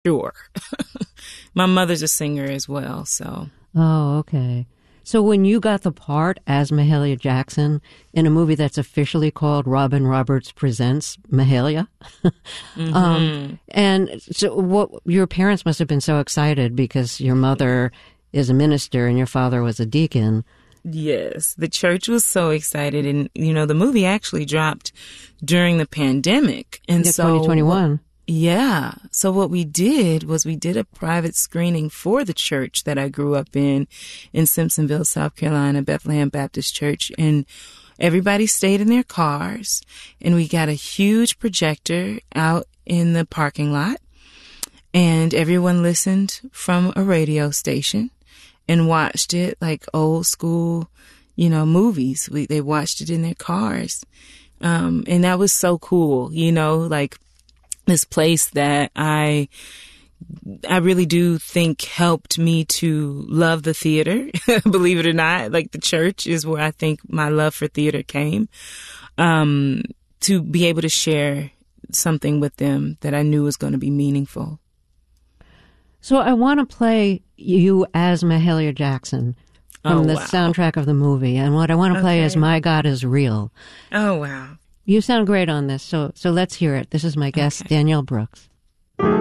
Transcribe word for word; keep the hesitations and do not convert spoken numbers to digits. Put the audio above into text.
sure. My mother's a singer as well, so. Oh, okay. So when you got the part as Mahalia Jackson in a movie that's officially called Robin Roberts Presents Mahalia, Mm-hmm. um, and so what your parents must have been so excited because your mother is a minister and your father was a deacon. Yes, the church was so excited, and you know the movie actually dropped during the pandemic, and Yeah, so twenty twenty-one. Yeah. So what we did was we did a private screening for the church that I grew up in, in Simpsonville, South Carolina, Bethlehem Baptist Church. And everybody stayed in their cars, and we got a huge projector out in the parking lot, and everyone listened from a radio station and watched it like old school, you know, movies. We, they watched it in their cars. Um, and that was so cool, you know, like, this place that I, I really do think helped me to love the theater. Believe it or not, like the church is where I think my love for theater came. Um, to be able to share something with them that I knew was going to be meaningful. So I want to play you as Mahalia Jackson from Oh, the wow. soundtrack of the movie, and what I want to play Okay. is "My God Is Real." Oh, wow. You sound great on this, so so let's hear it. This is my guest, Okay. Danielle Brooks.